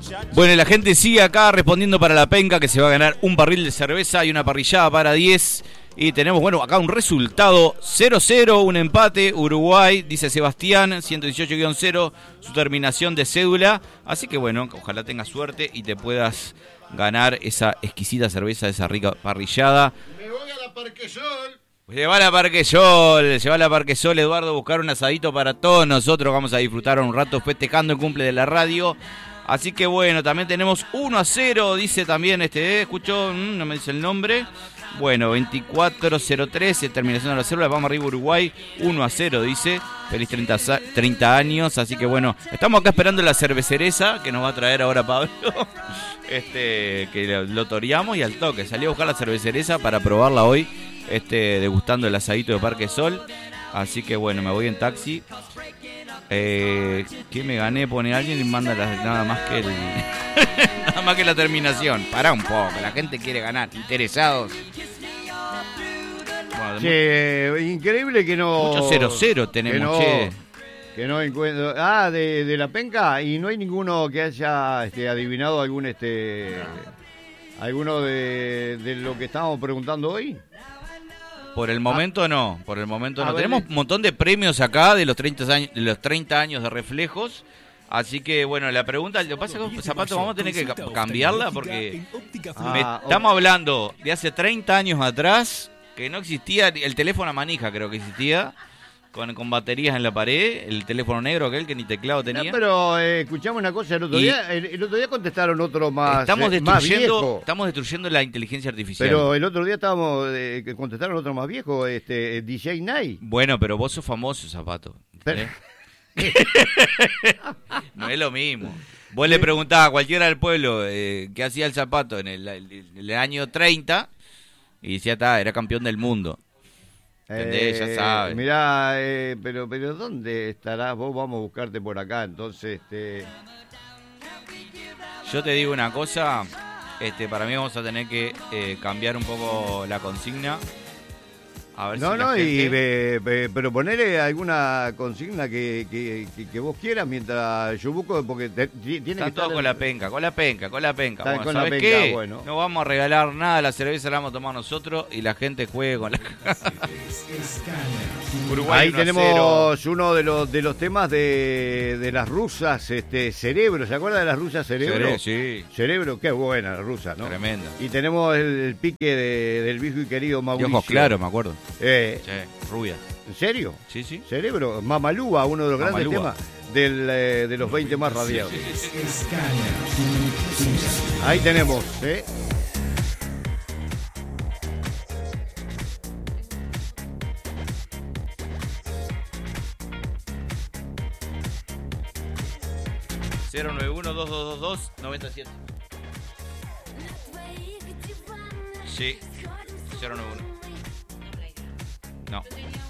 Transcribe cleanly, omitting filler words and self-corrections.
Bueno, la gente sigue acá respondiendo para la penca, que se va a ganar un barril de cerveza y una parrillada para 10. Y tenemos, bueno, acá un resultado 0-0, un empate. Uruguay, dice Sebastián, 118-0, su terminación de cédula. Así que bueno, ojalá tengas suerte y te puedas ganar esa exquisita cerveza, esa rica parrillada. Me voy a la Parquesol. Lleva a la Parquesol, Eduardo, buscar un asadito para todos nosotros. Vamos a disfrutar un rato festejando el cumple de la radio. Así que bueno, también tenemos 1-0, dice también escuchó, no me dice el nombre. Bueno, 24-03, terminación de la célula, vamos arriba Uruguay, 1-0 dice, feliz 30 años, así que bueno, estamos acá esperando la cervecereza que nos va a traer ahora Pablo, que lo toreamos y al toque, salí a buscar la cervecereza para probarla hoy, degustando el asadito de Parque Sol, así que bueno, me voy en taxi. ¿Qué me gané? Pone alguien y manda nada más que nada más que la terminación. Pará un poco, la gente quiere ganar, interesados. Bueno, Increíble que no. Mucho 0-0 tenemos, que no encuentro. De la penca, y no hay ninguno que haya adivinado alguno de lo que estábamos preguntando hoy. Por el momento no. Tenemos un montón de premios acá de los 30 años de reflejos. Así que bueno, la pregunta, lo que pasa es que Zapato vamos a tener que cambiarla porque estamos hablando de hace 30 años atrás que no existía el teléfono a manija, creo que existía. Con baterías en la pared, el teléfono negro aquel que ni teclado tenía. No, pero escuchamos una cosa, el otro día contestaron otro más más viejo. Estamos destruyendo la inteligencia artificial. Pero el otro día contestaron otro más viejo, DJ Night. Bueno, pero vos sos famoso, Zapato. No es lo mismo. Vos le preguntabas a cualquiera del pueblo qué hacía el Zapato en el año 30 y decía, era campeón del mundo. ¿Entendés? Ya sabes. Mirá, pero ¿dónde estarás vos? Vamos a buscarte por acá, entonces. Yo te digo una cosa, para mí vamos a tener que cambiar un poco la consigna. A ver pero ponele alguna consigna que vos quieras mientras yo busco, porque tiene está que todo con la penca. Bueno, con ¿sabes la qué? penca, bueno. No vamos a regalar nada, la cerveza la vamos a tomar nosotros y la gente juegue con la Uruguay. Ahí tenemos uno de los temas de las rusas, Cerebro. ¿Se acuerda de las rusas Cerebro? Sí. Cerebro, qué buena la rusa, ¿no? Tremenda. Y tenemos el pique del viejo y querido Mauricio. De ojos claros, me acuerdo. Sí, rubia. ¿En serio? Sí. Cerebro, Mamalúa, uno de los grandes temas de los 20 más radiados. Sí. Ahí tenemos, 091-2222-97. Sí, 091. No.